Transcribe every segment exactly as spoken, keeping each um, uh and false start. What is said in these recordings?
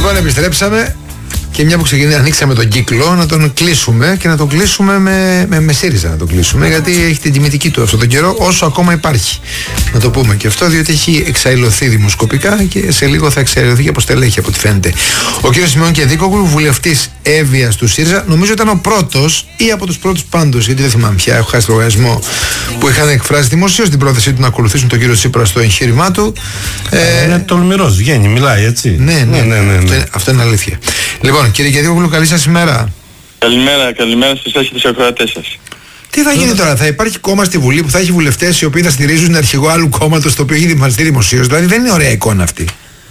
Λοιπόν, επιστρέψαμε και μια που ξεκινήσαμε, ανοίξαμε τον κύκλο, να τον κλείσουμε και να τον κλείσουμε με, με, με ΣΥΡΙΖΑ να τον κλείσουμε, γιατί έχει την τιμητική του αυτόν τον καιρό, όσο ακόμα υπάρχει. Να το πούμε και αυτό, διότι έχει εξαϊλωθεί δημοσκοπικά και σε λίγο θα εξαϊλωθεί και από στελέχη, από ό,τι φαίνεται. Ο κ. Σιμεών Κεδίκογλου, βουλευτής Εύβοιας του ΣΥΡΙΖΑ, νομίζω ήταν ο πρώτος ή από τους πρώτους πάντως, γιατί δεν θυμάμαι πια, έχω χάσει το λογαριασμό, που είχαν εκφράσει δημοσίως την πρόθεσή του να ακολουθήσουν τον κύριο Τσίπρα στο εγχείρημά του. Ε, είναι τολμηρός, βγαίνει, μιλάει έτσι. Ναι, ναι, ναι, ναι, ναι, ναι. Αυτό, είναι, αυτό είναι αλήθεια. Λοιπόν, κύριε Κεδίκογλου, καλή σας ημέρα. Καλημέρα, καλημέρα στις εσάς και τους ακροατές σας. Τι θα γίνει τώρα, θα υπάρχει κόμμα στη Βουλή που θα έχει βουλευτές οι οποίοι θα στηρίζουν την αρχηγό άλλου κόμματος το οποίο έχει δημοσιευτεί δημοσίως? Δηλαδή δεν είναι ωραία εικόνα αυτή.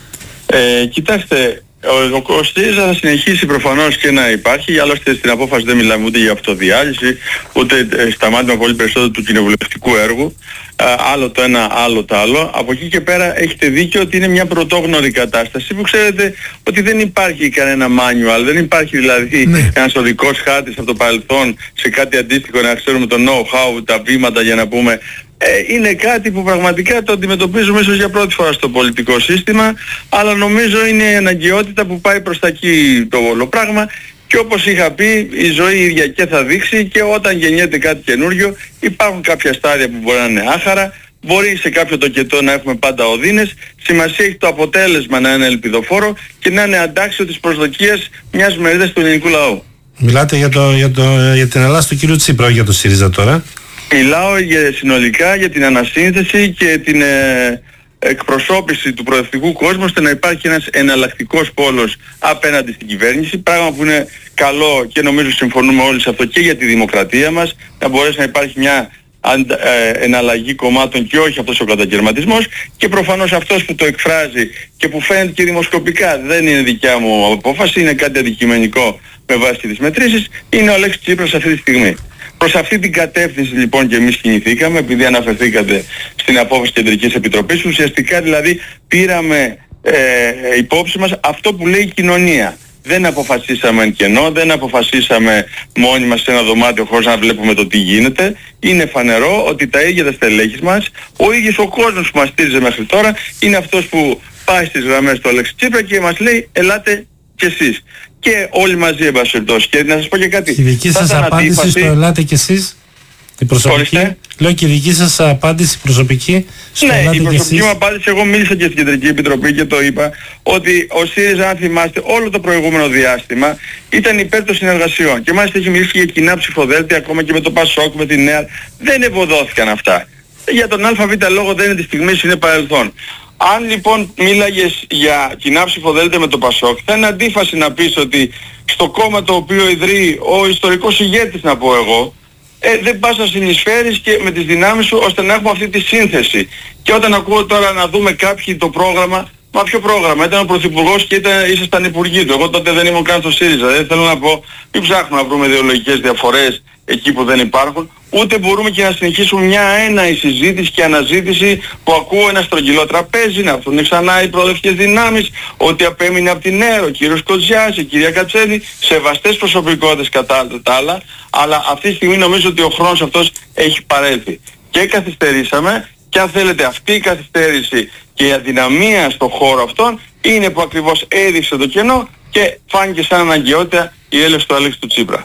Ε, κοιτάξτε, ο, ο ΣΥΡΙΖΑ θα συνεχίσει προφανώς και να υπάρχει, άλλωστε στην απόφαση δεν μιλάμε ούτε για αυτοδιάλυση, ούτε ε, σταμάτημα πολύ περισσότερο του κοινοβουλευτικού έργου. Α, άλλο το ένα, άλλο το άλλο. Από εκεί και πέρα έχετε δίκιο ότι είναι μια πρωτόγνωρη κατάσταση που ξέρετε ότι δεν υπάρχει κανένα manual, δεν υπάρχει δηλαδή ναι. ένας οδικός χάρτης από το παρελθόν σε κάτι αντίστοιχο να ξέρουμε το know-how, τα βήματα για να πούμε. Ε, είναι κάτι που πραγματικά το αντιμετωπίζουμε ίσως για πρώτη φορά στο πολιτικό σύστημα, αλλά νομίζω είναι η αναγκαιότητα που πάει προς τα εκεί το όλο πράγμα. Και όπως είχα πει, η ζωή ίδια και θα δείξει, και όταν γεννιέται κάτι καινούριο υπάρχουν κάποια στάδια που μπορεί να είναι άχαρα, μπορεί σε κάποιο τοκετό να έχουμε πάντα οδύνες, σημασία έχει το αποτέλεσμα να είναι ελπιδοφόρο και να είναι αντάξιο της προσδοκίας μιας μερίδας του ελληνικού λαού. Μιλάτε για, το, για, το, για την Ελλάδα του κύριου Τσίπρα, όχι για το ΣΥΡΙΖΑ τώρα? Μιλάω για, συνολικά για την ανασύνθεση και την ε, εκπροσώπηση του προοδευτικού κόσμου, ώστε να υπάρχει ένας εναλλακτικός πόλος απέναντι στην κυβέρνηση, πράγμα που είναι καλό και νομίζω συμφωνούμε όλοι σε αυτό και για τη δημοκρατία μας, να μπορέσει να υπάρχει μια αντα, ε, εναλλαγή κομμάτων και όχι αυτός ο κατακαιρματισμός. Και προφανώς αυτός που το εκφράζει και που φαίνεται και δημοσκοπικά, δεν είναι δικιά μου απόφαση, είναι κάτι αντικειμενικό με βάση τις μετρήσεις, είναι ο Αλέξης Τσίπρας αυτή τη στιγμή. Προς αυτή την κατεύθυνση λοιπόν και εμείς κινηθήκαμε, επειδή αναφερθήκατε στην απόφαση Κεντρικής Επιτροπής, ουσιαστικά δηλαδή πήραμε ε, υπόψη μας αυτό που λέει η κοινωνία. Δεν αποφασίσαμε εν κενό, δεν αποφασίσαμε μόνοι μας σε ένα δωμάτιο χωρίς να βλέπουμε το τι γίνεται. Είναι φανερό ότι τα ίδια τα στελέχη μας, ο ίδιος ο κόσμος που μας στήριζε μέχρι τώρα, είναι αυτός που πάει στις γραμμές του Αλέξη Τσίπρα και μας λέει ελάτε κι εσείς. Και όλοι μαζί εν πάση περιπτώσει. Και να σας πω και κάτι. Η δική σας απάντηση αντίφαση... στο ελάτε κι εσείς, η προσωπική. Ορίστε. Λέω και η δική σας απάντηση προσωπική στο ναι, ελάτε κι εσείς. Ναι, η προσωπική μου απάντηση, εγώ μίλησα και στην Κεντρική Επιτροπή και το είπα, ότι ο ΣΥΡΙΖΑ, αν θυμάστε, όλο το προηγούμενο διάστημα ήταν υπέρ των συνεργασιών. Και μάλιστα έχει μιλήσει για κοινά ψηφοδέλτια, ακόμα και με το ΠΑΣΟΚ, με τη ΝΕΑ. Δεν ευωδόθηκαν αυτά. Για τον ΑΒ λόγο δεν είναι τη στιγμή, είναι παρελθόν. Αν λοιπόν μίλαγες για κοινά ψηφοδέλτια με το ΠΑΣΟΚ, θα είναι αντίφαση να πεις ότι στο κόμμα το οποίο ιδρύει ο ιστορικός ηγέτης, να πω εγώ, ε, δεν πας να συνεισφέρεις και με τις δυνάμεις σου ώστε να έχουμε αυτή τη σύνθεση. Και όταν ακούω τώρα να δούμε κάποιοι το πρόγραμμα, μα ποιο πρόγραμμα? Ήταν ο Πρωθυπουργός και ήταν, ήσασταν υπουργοί του. Εγώ τότε δεν ήμουν καν στο ΣΥΡΙΖΑ. Δεν θέλω να πω, μην ψάχνουμε να βρούμε ιδεολογικές διαφορές εκεί που δεν υπάρχουν. Ούτε μπορούμε και να συνεχίσουμε μια έναη συζήτηση και αναζήτηση που ακούω ένα στρογγυλό τραπέζι, να έρθουν ξανά οι προοδευτικές δυνάμεις, ότι απέμεινε από την ΕΡΟ, ο κύριος Κοτζιάς, η κυρία Κατσέλη, σεβαστές προσωπικότητες κατά τα άλλα, αλλά αυτή τη στιγμή νομίζω ότι ο χρόνος αυτός έχει παρέλθει. Και καθυστερήσαμε, και αν θέλετε αυτή η καθυστέρηση και η αδυναμία στον χώρο αυτόν είναι που ακριβώς έδειξε το κενό και φάνηκε σαν αναγκαιότητα η έλευση του Αλέξη του Τσίπρα.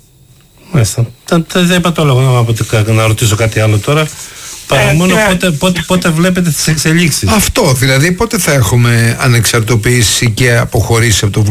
Μάλιστα. Δεν είπα το λόγο να, να ρωτήσω κάτι άλλο τώρα. Παρά μόνο ε, πότε, πότε, πότε βλέπετε τις εξελίξεις. Αυτό δηλαδή, πότε θα έχουμε ανεξαρτοποίηση και αποχωρήσει από το